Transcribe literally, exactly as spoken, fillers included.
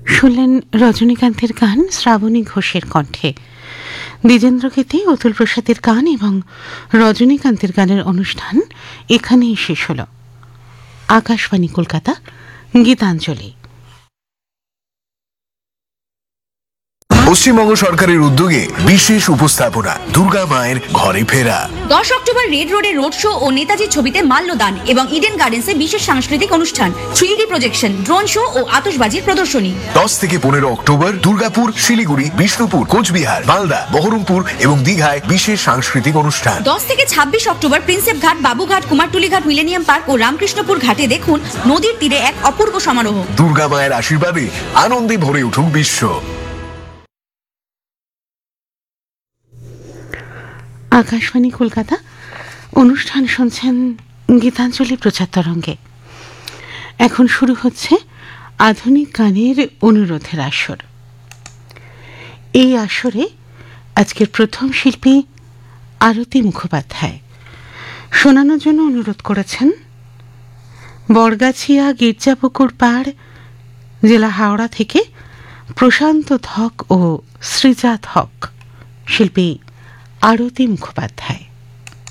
শুনলেন রজনীকান্তের গান শ্রাবণী ঘোষের কণ্ঠে। দ্বিজেন্দ্রকেতে অতুল প্রসাদের গান এবং রজনীকান্তের গানের অনুষ্ঠান এখানেই শেষ হল। আকাশবাণী কলকাতা, গীতাঞ্জলি। পশ্চিমবঙ্গ সরকারের উদ্যোগে বিশেষ উপস্থাপনা দুর্গা মায়ের ঘরে ফেরা। দশ অক্টোবর রেড রোডে রোড শো ও নেতাজির ছবিতে মাল্যদান এবং ইডেন গার্ডেন্সে বিশেষ সাংস্কৃতিক অনুষ্ঠান, three D projection, drone show ও আতশবাজির প্রদর্শনী। দশ থেকে পনেরো অক্টোবর দুর্গাপুর, শিলিগুড়ি, বিষ্ণুপুর, কোচবিহার, মালদা, বহরমপুর এবং দীঘায় বিশেষ সাংস্কৃতিক অনুষ্ঠান। দশ থেকে ছাব্বিশ অক্টোবর প্রিন্সেপ ঘাট, বাবুঘাট, কুমারটুলি ঘাট, মিলেনিয়াম পার্ক ও রামকৃষ্ণপুর ঘাটে দেখুন নদীর তীরে এক অপূর্ব সমারোহ। দুর্গা মায়ের আশীর্বাদে আনন্দে ভরে উঠুক বিশ্ব। আকাশবাণী কলকাতা, অনুষ্ঠান শুনছেন গীতাঞ্জলি প্রচার তরঙ্গে। এখন শুরু হচ্ছে আধুনিক গানের অনুরোধের আসর। এই আসরে আজকের প্রথম শিল্পী আরতি মুখোপাধ্যায়। শোনানোর জন্য অনুরোধ করেছেন বরগাছিয়া গির্জাপুকুর পাড়, জেলা হাওড়া থেকে প্রশান্ত ধক ও শ্রীজাত হক। শিল্পী আরতি মুখোপাধ্যায়।